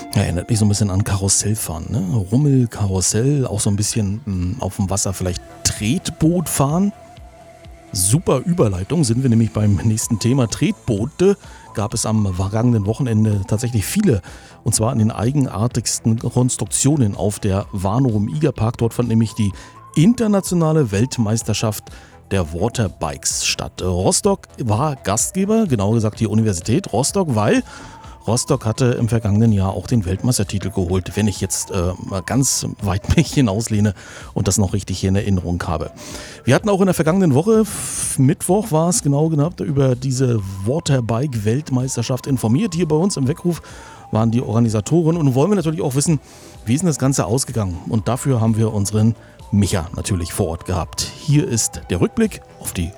Ja, erinnert mich so ein bisschen an Karussellfahren, ne? Rummel, Karussell, auch so ein bisschen auf dem Wasser vielleicht Tretboot fahren. Super Überleitung, sind wir nämlich beim nächsten Thema. Tretboote gab es am vergangenen Wochenende tatsächlich viele. Und zwar in den eigenartigsten Konstruktionen auf der Warnow im Igerpark. Dort fand nämlich die internationale Weltmeisterschaft der Waterbikes statt. Rostock war Gastgeber, genauer gesagt die Universität Rostock, weil Rostock hatte im vergangenen Jahr auch den Weltmeistertitel geholt, wenn ich jetzt mal ganz weit mich hinauslehne und das noch richtig in Erinnerung habe. Wir hatten auch in der vergangenen Woche, Mittwoch war es genau gehabt, über diese Waterbike-Weltmeisterschaft informiert. Hier bei uns im Weckruf waren die Organisatoren und wollen wir natürlich auch wissen, wie ist denn das Ganze ausgegangen? Und dafür haben wir unseren Micha natürlich vor Ort gehabt. Hier ist der Rückblick auf die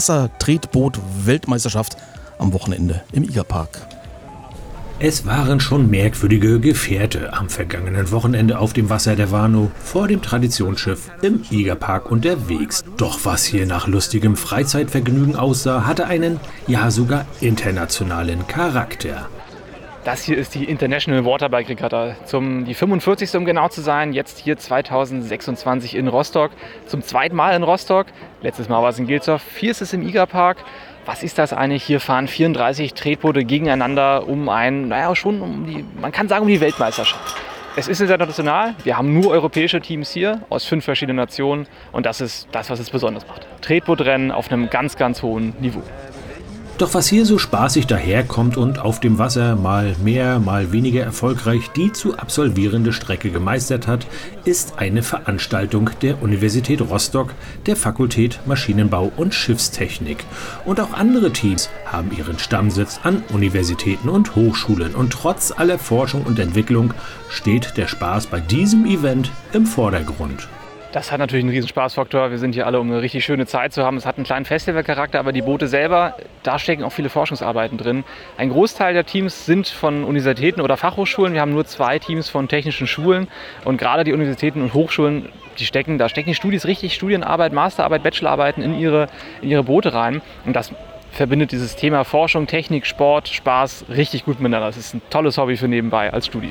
Wassertretboot-Weltmeisterschaft am Wochenende im Igerpark. Es waren schon merkwürdige Gefährte am vergangenen Wochenende auf dem Wasser der Warnow vor dem Traditionsschiff im Igerpark unterwegs. Doch was hier nach lustigem Freizeitvergnügen aussah, hatte einen, ja sogar internationalen Charakter. Das hier ist die International Waterbike Regatta, die 45. um genau zu sein, jetzt hier 2026 in Rostock, zum zweiten Mal in Rostock, letztes Mal war es in Gilsdorf, hier ist es im Igerpark. Was ist das eigentlich? Hier fahren 34 Tretboote gegeneinander man kann sagen, um die Weltmeisterschaft. Es ist international, wir haben nur europäische Teams hier aus 5 verschiedenen Nationen und das ist das, was es besonders macht. Tretbootrennen auf einem ganz, ganz hohen Niveau. Doch was hier so spaßig daherkommt und auf dem Wasser mal mehr, mal weniger erfolgreich die zu absolvierende Strecke gemeistert hat, ist eine Veranstaltung der Universität Rostock, der Fakultät Maschinenbau und Schiffstechnik. Und auch andere Teams haben ihren Stammsitz an Universitäten und Hochschulen. Und trotz aller Forschung und Entwicklung steht der Spaß bei diesem Event im Vordergrund. Das hat natürlich einen riesen Spaßfaktor. Wir sind hier alle, um eine richtig schöne Zeit zu haben. Es hat einen kleinen Festivalcharakter, aber die Boote selber, da stecken auch viele Forschungsarbeiten drin. Ein Großteil der Teams sind von Universitäten oder Fachhochschulen. Wir haben nur 2 Teams von technischen Schulen. Und gerade die Universitäten und Hochschulen, da stecken die Studis richtig Studienarbeit, Masterarbeit, Bachelorarbeiten in ihre Boote rein. Und das verbindet dieses Thema Forschung, Technik, Sport, Spaß richtig gut miteinander. Das ist ein tolles Hobby für nebenbei als Studi.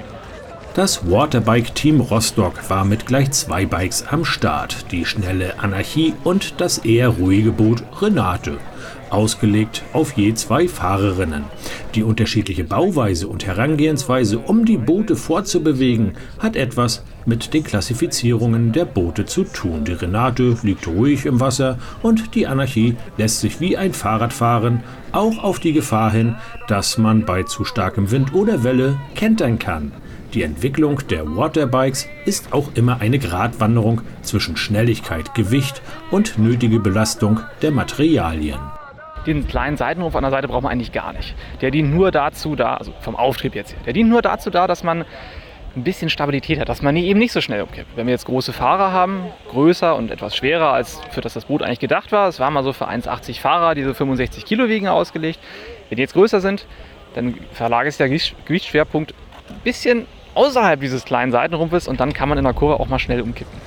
Das Waterbike-Team Rostock war mit gleich 2 Bikes am Start, die schnelle Anarchie und das eher ruhige Boot Renate, ausgelegt auf je 2 Fahrerinnen. Die unterschiedliche Bauweise und Herangehensweise, um die Boote fortzubewegen, hat etwas mit den Klassifizierungen der Boote zu tun. Die Renate liegt ruhig im Wasser und die Anarchie lässt sich wie ein Fahrrad fahren, auch auf die Gefahr hin, dass man bei zu starkem Wind oder Welle kentern kann. Die Entwicklung der Waterbikes ist auch immer eine Gratwanderung zwischen Schnelligkeit, Gewicht und nötige Belastung der Materialien. Den kleinen Seitenrumpf an der Seite braucht man eigentlich gar nicht. Der dient nur dazu also vom Auftrieb jetzt hier, der dient nur dazu dass man ein bisschen Stabilität hat, dass man eben nicht so schnell umkippt. Wenn wir jetzt große Fahrer haben, größer und etwas schwerer, als für das Boot eigentlich gedacht war, es war mal so für 1,80 Fahrer, die so 65 Kilo wiegen, ausgelegt. Wenn die jetzt größer sind, dann verlagert sich der Gewichtsschwerpunkt ein bisschen außerhalb dieses kleinen Seitenrumpfes und dann kann man in der Kurve auch mal schnell umkippen.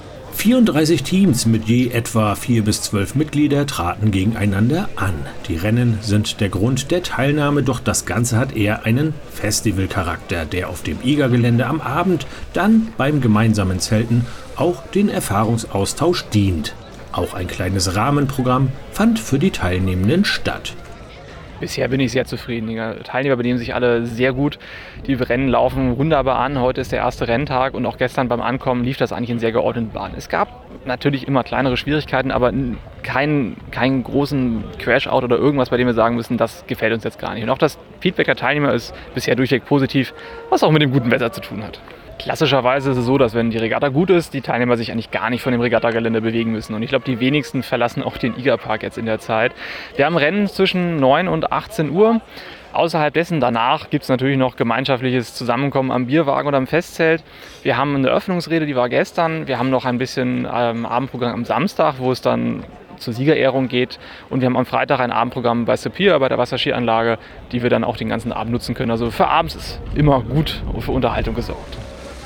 34 Teams mit je etwa 4 bis 12 Mitglieder traten gegeneinander an. Die Rennen sind der Grund der Teilnahme, doch das Ganze hat eher einen Festivalcharakter, der auf dem Igergelände am Abend dann beim gemeinsamen Zelten auch den Erfahrungsaustausch dient. Auch ein kleines Rahmenprogramm fand für die Teilnehmenden statt. Bisher bin ich sehr zufrieden. Die Teilnehmer benehmen sich alle sehr gut. Die Rennen laufen wunderbar an. Heute ist der erste Renntag und auch gestern beim Ankommen lief das eigentlich in sehr geordneten Bahnen. Es gab natürlich immer kleinere Schwierigkeiten, aber keinen großen Crash-Out oder irgendwas, bei dem wir sagen müssen, das gefällt uns jetzt gar nicht. Und auch das Feedback der Teilnehmer ist bisher durchweg positiv, was auch mit dem guten Wetter zu tun hat. Klassischerweise ist es so, dass wenn die Regatta gut ist, die Teilnehmer sich eigentlich gar nicht von dem Regattagelände bewegen müssen. Und ich glaube, die wenigsten verlassen auch den Igerpark jetzt in der Zeit. Wir haben Rennen zwischen 9 und 18 Uhr. Außerhalb dessen, danach gibt es natürlich noch gemeinschaftliches Zusammenkommen am Bierwagen oder am Festzelt. Wir haben eine Öffnungsrede, die war gestern. Wir haben noch ein bisschen Abendprogramm am Samstag, wo es dann zur Siegerehrung geht. Und wir haben am Freitag ein Abendprogramm bei Superior, bei der Wasserskianlage, die wir dann auch den ganzen Abend nutzen können. Also für abends ist immer gut für Unterhaltung gesorgt.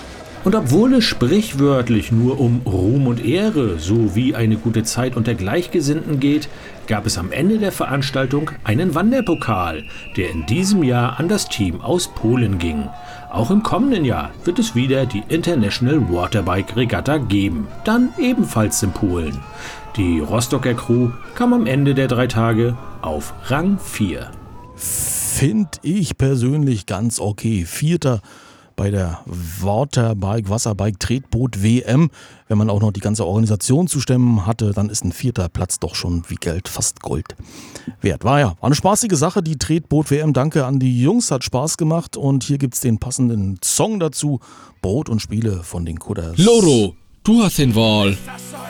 Und obwohl es sprichwörtlich nur um Ruhm und Ehre sowie eine gute Zeit unter Gleichgesinnten geht, gab es am Ende der Veranstaltung einen Wanderpokal, der in diesem Jahr an das Team aus Polen ging. Auch im kommenden Jahr wird es wieder die International Waterbike Regatta geben, dann ebenfalls in Polen. Die Rostocker Crew kam am Ende der 3 Tage auf Rang 4. Finde ich persönlich ganz okay. 4. bei der Waterbike, Wasserbike, Tretboot WM. Wenn man auch noch die ganze Organisation zu stemmen hatte, dann ist ein 4. Platz doch schon wie Geld, fast Gold wert. War eine spaßige Sache, die Tretboot WM. Danke an die Jungs, hat Spaß gemacht. Und hier gibt's den passenden Song dazu. Brot und Spiele von den Kudders. Loro, du hast den Wahl.